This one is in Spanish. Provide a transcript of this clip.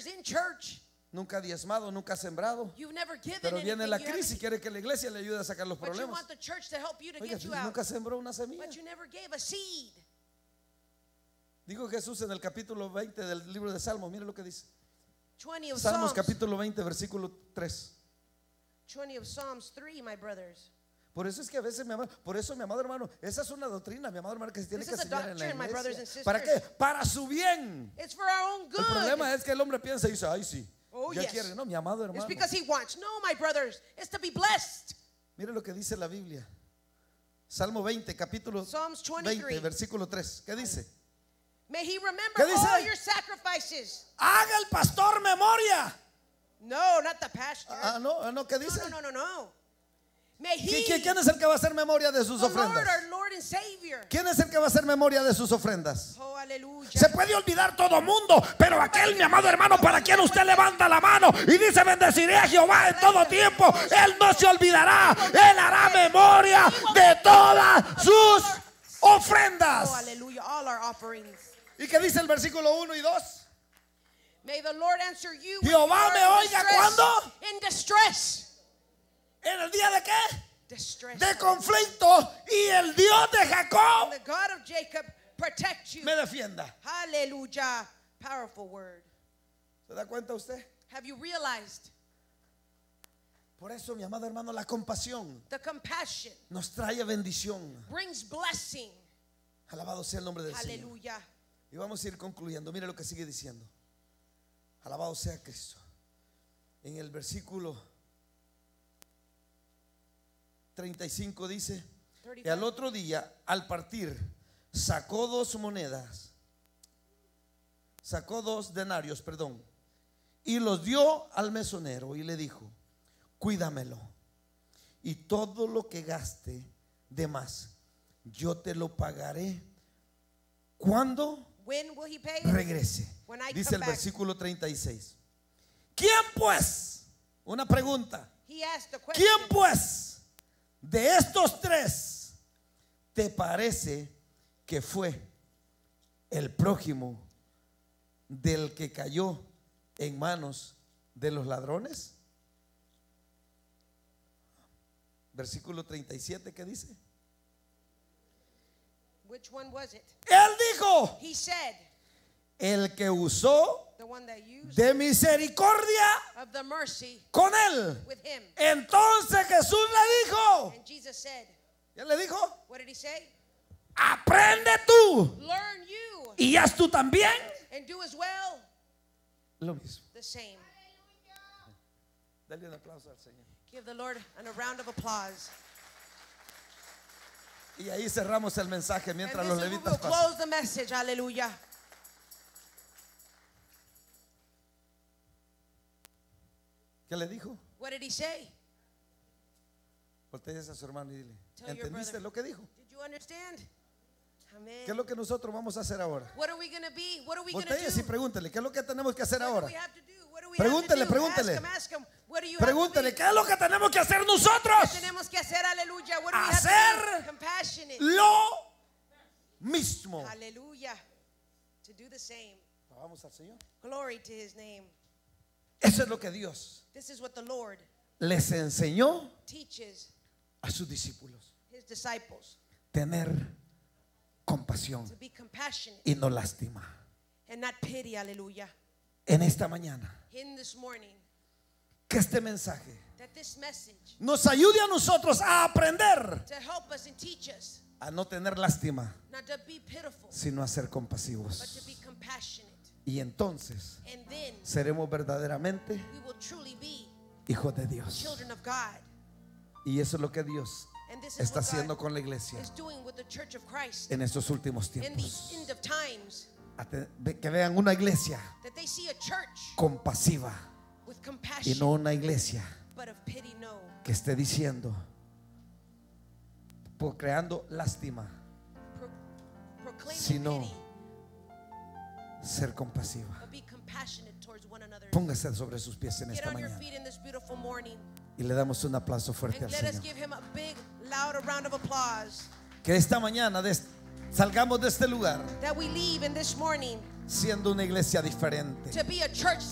members in church. Nunca ha diezmado, nunca ha sembrado. You've never given Pero viene la anything, you crisis y haven't- quiere que la iglesia le ayude a sacar los but you problemas. want the church to help you to Oiga, get you out. nunca sembró una semilla. But you never gave a seed. Dijo Jesús en el capítulo 20 del libro de Salmos. Mire lo que dice. 20 of Salmos Psalms. capítulo 20 versículo 3. 20 of Psalms 3, my brothers. Por eso es que a veces, mi amado, por eso, mi amado hermano, esa es una doctrina, mi amado hermano, que se tiene This que is a enseñar en la doctrine, my brothers iglesia. and ¿Para qué? sisters. Para su bien. It's for our own El good. problema es que el hombre piensa y dice, ay sí, Oh, ya yes. quiere, no, mi amado It's hermano. because he wants. No, my brothers. It's to be blessed. Mire lo que dice la Biblia. Salmo 20, capítulo Psalms 20, 23. versículo 3. ¿Qué dice? May he remember ¿Qué dice? all your sacrifices. Haga el pastor memoria. No, not the pastor. No, ¿qué dice? No. May he, ¿Quién es el que va a hacer memoria de sus the Lord, ofrendas? our Lord and Savior. ¿Quién es el que va a hacer memoria de sus ofrendas? Oh, aleluya. Se puede olvidar todo mundo, pero aquel, mi amado hermano, para quien usted levanta la mano y dice bendeciré a Jehová en todo tiempo, Él no se olvidará, Él hará memoria de todas sus Oh, ofrendas. aleluya. All our offerings. ¿Y qué dice el versículo 1 y 2? May the Lord answer you when Jehová you me are in oiga, distress. ¿cuándo? In distress. ¿En el día de qué? Distress. De conflicto, y el Dios de Jacob The God of Jacob protect you. me defienda. Hallelujah. Powerful word. ¿Se da cuenta usted? Have you realized Por eso, mi amado hermano, la compasión the compassion nos trae bendición. brings blessing? Alabado sea el nombre del Señor. Hallelujah. Y vamos a ir concluyendo. Mire lo que sigue diciendo. Alabado sea Cristo. En el versículo 35 dice: y al otro día, al partir, sacó 2 monedas, sacó 2 denarios, perdón, y los dio al mesonero y le dijo: cuídamelo, y todo lo que gaste de más, yo te lo pagaré cuando When will he pay? regrese. When I Dice come el back. versículo 36. ¿Quién pues? Una pregunta. He asked the question. ¿Quién pues de estos 3 te parece que fue el prójimo del que cayó en manos de los ladrones? Versículo 37, ¿qué dice? Which one was it? Él dijo: He said, el que usó the one that used de misericordia of the mercy con él. with him. Entonces Jesús le dijo, And Jesus said, ¿ya le dijo? what did he say? Aprende tú Learn you y haz tú también and do as well lo mismo. the same. Dale un aplauso al Señor. Give the Lord a round of applause. Y ahí cerramos el mensaje And mientras this los is where levitas we'll pasan. close the message. Hallelujah. ¿Qué le dijo? What did he say? Voltea a su hermano y dile: Tell your ¿entendiste brother. lo que dijo? Did you understand? Amen. ¿Qué es lo que nosotros vamos a hacer ahora? What are we going to be? What are we going to Voltea do? y pregúntele: ¿qué es lo que tenemos que hacer What do ahora? we have to do? What do we Pregúntele, have to do? pregúntele. Ask him. What do you have to Pregúntele: be? ¿qué es lo que tenemos que hacer nosotros? ¿Qué tenemos que hacer? Aleluya. What do we have to Hacer be? Compassionate. Lo mismo. Hallelujah. To do the same. Vamos al Señor. Glory to his name. Eso es lo que Dios This is what the Lord les enseñó teaches a sus discípulos: his disciples. tener compasión To be compassionate y no lástima. and not pity. Hallelujah. En esta mañana, In this morning, que este mensaje that this message nos ayude a nosotros a aprender to help us and teach us a no tener lástima, not to be pitiful, sino a ser but to compasivos. be compassionate. Y entonces And then seremos verdaderamente we will truly be hijos de Dios. children of God. Y eso es lo que Dios And this is está what haciendo God con la iglesia is doing with the church of Christ en estos últimos in tiempos. these end of times. Que vean una iglesia That they see a church compasiva with y compassion, no una iglesia but of pity, no. que esté diciendo, creando lástima, Proclaiming Sino pity, ser compasiva. but be compassionate towards one another. Póngase sobre sus pies en Get esta on your mañana feet in this beautiful morning y le damos un aplauso fuerte and al let us Señor. give him a big, loud round of applause. Que esta mañana salgamos de este lugar That we leave in this morning siendo una iglesia diferente. to be a church